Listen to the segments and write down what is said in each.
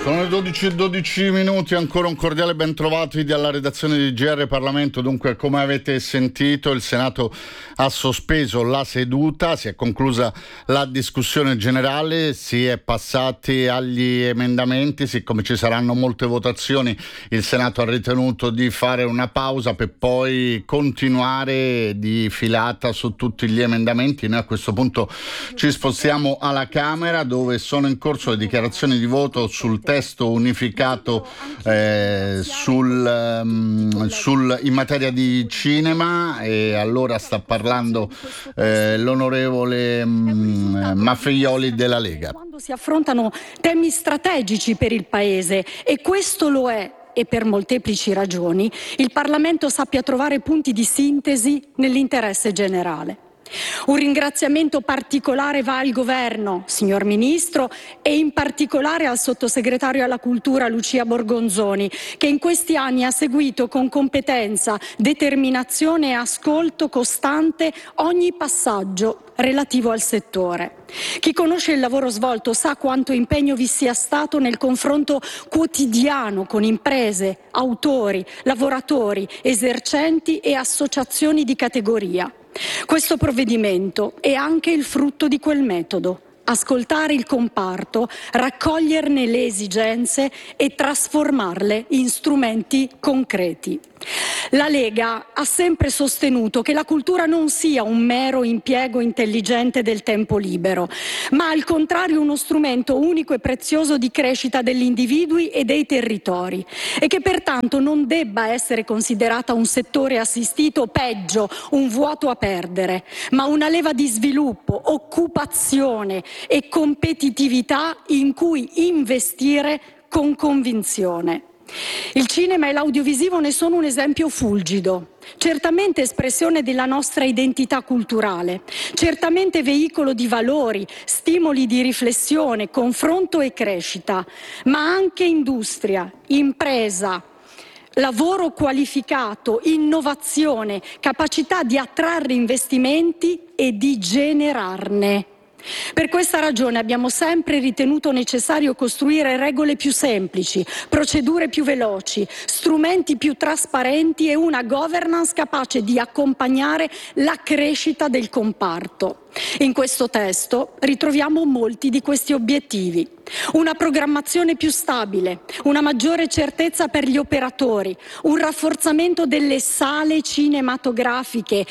Sono le 12:12 minuti, ancora un cordiale ben trovati dalla redazione di GR Parlamento. Dunque, come avete sentito, il Senato ha sospeso la seduta, si è conclusa la discussione generale, si è passati agli emendamenti. Siccome ci saranno molte votazioni, il Senato ha ritenuto di fare una pausa per poi continuare di filata su tutti gli emendamenti. Noi a questo punto ci spostiamo alla Camera, dove sono in corso le dichiarazioni di voto sul testo unificato in materia di cinema, e allora sta parlando l'onorevole Maffeioli della Lega. Quando si affrontano temi strategici per il Paese, e questo lo è, e per molteplici ragioni, il Parlamento sappia trovare punti di sintesi nell'interesse generale. Un ringraziamento particolare va al Governo, signor Ministro, e in particolare al Sottosegretario alla Cultura Lucia Borgonzoni, che in questi anni ha seguito con competenza, determinazione e ascolto costante ogni passaggio relativo al settore. Chi conosce il lavoro svolto sa quanto impegno vi sia stato nel confronto quotidiano con imprese, autori, lavoratori, esercenti e associazioni di categoria. Questo provvedimento è anche il frutto di quel metodo: ascoltare il comparto, raccoglierne le esigenze e trasformarle in strumenti concreti. La Lega ha sempre sostenuto che la cultura non sia un mero impiego intelligente del tempo libero, ma al contrario uno strumento unico e prezioso di crescita degli individui e dei territori, e che pertanto non debba essere considerata un settore assistito o, peggio, un vuoto a perdere, ma una leva di sviluppo, occupazione e competitività in cui investire con convinzione. Il cinema e l'audiovisivo ne sono un esempio fulgido, certamente espressione della nostra identità culturale, certamente veicolo di valori, stimoli di riflessione, confronto e crescita, ma anche industria, impresa, lavoro qualificato, innovazione, capacità di attrarre investimenti e di generarne. Per questa ragione abbiamo sempre ritenuto necessario costruire regole più semplici, procedure più veloci, strumenti più trasparenti e una governance capace di accompagnare la crescita del comparto. In questo testo ritroviamo molti di questi obiettivi: una programmazione più stabile, una maggiore certezza per gli operatori, un rafforzamento delle sale cinematografiche,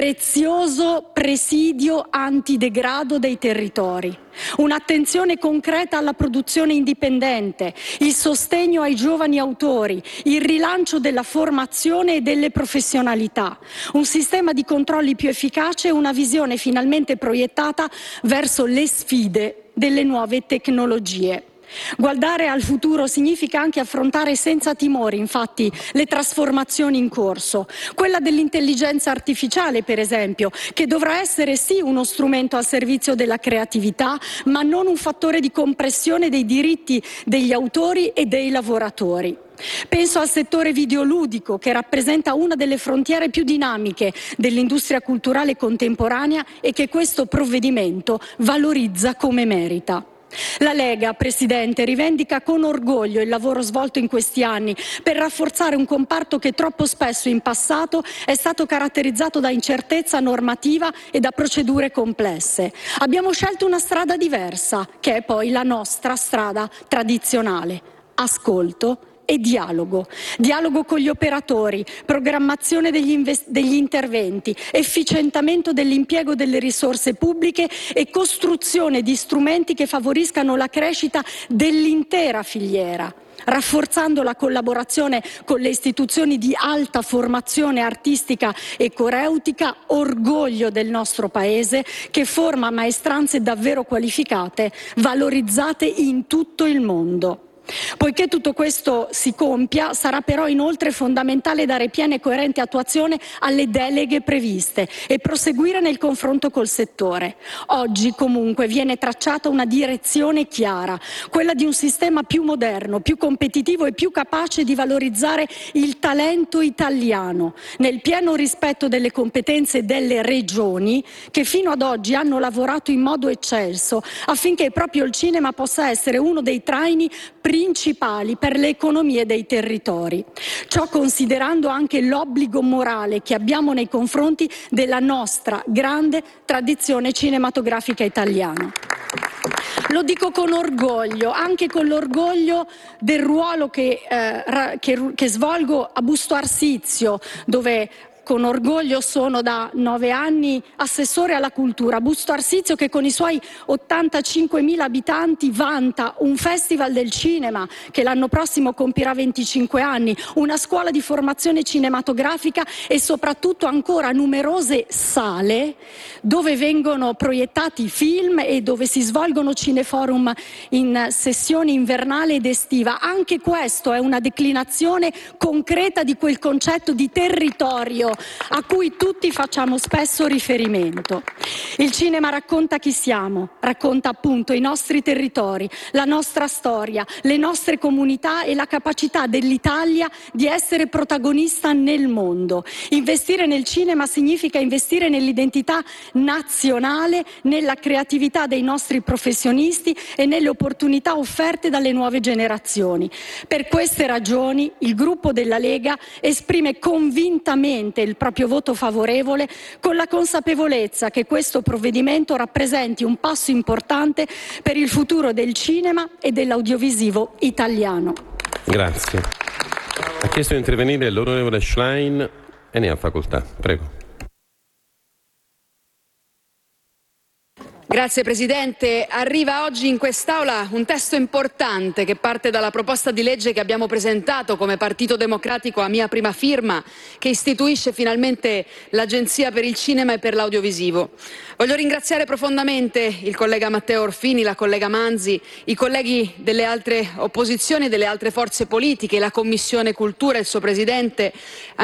prezioso presidio antidegrado dei territori, un'attenzione concreta alla produzione indipendente, il sostegno ai giovani autori, il rilancio della formazione e delle professionalità, un sistema di controlli più efficace e una visione finalmente proiettata verso le sfide delle nuove tecnologie. Guardare al futuro significa anche affrontare senza timori, infatti, le trasformazioni in corso. Quella dell'intelligenza artificiale, per esempio, che dovrà essere sì uno strumento al servizio della creatività, ma non un fattore di compressione dei diritti degli autori e dei lavoratori. Penso al settore videoludico, che rappresenta una delle frontiere più dinamiche dell'industria culturale contemporanea e che questo provvedimento valorizza come merita. La Lega, Presidente, rivendica con orgoglio il lavoro svolto in questi anni per rafforzare un comparto che troppo spesso in passato è stato caratterizzato da incertezza normativa e da procedure complesse. Abbiamo scelto una strada diversa, che è poi la nostra strada tradizionale: ascolto e dialogo. Dialogo con gli operatori, programmazione degli interventi, efficientamento dell'impiego delle risorse pubbliche e costruzione di strumenti che favoriscano la crescita dell'intera filiera, rafforzando la collaborazione con le istituzioni di alta formazione artistica e coreutica, orgoglio del nostro Paese, che forma maestranze davvero qualificate, valorizzate in tutto il mondo. Poiché tutto questo si compia, sarà però inoltre fondamentale dare piena e coerente attuazione alle deleghe previste e proseguire nel confronto col settore. Oggi comunque viene tracciata una direzione chiara, quella di un sistema più moderno, più competitivo e più capace di valorizzare il talento italiano, nel pieno rispetto delle competenze delle regioni, che fino ad oggi hanno lavorato in modo eccelso affinché proprio il cinema possa essere uno dei traini principali per le economie dei territori. Ciò considerando anche l'obbligo morale che abbiamo nei confronti della nostra grande tradizione cinematografica italiana. Lo dico con orgoglio, anche con l'orgoglio del ruolo che svolgo a Busto Arsizio, dove con orgoglio sono da 9 anni assessore alla cultura. Busto Arsizio, che con i suoi 85.000 abitanti vanta un festival del cinema che l'anno prossimo compirà 25 anni, una scuola di formazione cinematografica e soprattutto ancora numerose sale dove vengono proiettati film e dove si svolgono cineforum in sessione invernale ed estiva. Anche questo è una declinazione concreta di quel concetto di territorio a cui tutti facciamo spesso riferimento. Il cinema racconta chi siamo, racconta appunto i nostri territori, la nostra storia, le nostre comunità e la capacità dell'Italia di essere protagonista nel mondo. Investire nel cinema significa investire nell'identità nazionale, nella creatività dei nostri professionisti e nelle opportunità offerte dalle nuove generazioni. Per queste ragioni il gruppo della Lega esprime convintamente il proprio voto favorevole, con la consapevolezza che questo provvedimento rappresenti un passo importante per il futuro del cinema e dell'audiovisivo italiano. Grazie. Ha chiesto di intervenire l'onorevole Schlein e ne ha facoltà. Prego. Grazie Presidente. Arriva oggi in quest'Aula un testo importante che parte dalla proposta di legge che abbiamo presentato come Partito Democratico a mia prima firma, che istituisce finalmente l'Agenzia per il cinema e per l'audiovisivo. Voglio ringraziare profondamente il collega Matteo Orfini, la collega Manzi, i colleghi delle altre opposizioni e delle altre forze politiche, la Commissione Cultura e il suo Presidente,